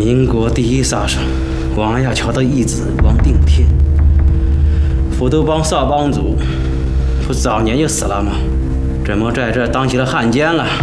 民国第一杀手王亚樵的义子王定天，福州帮少帮主，不早年就死了吗？怎么在这当起了汉奸了？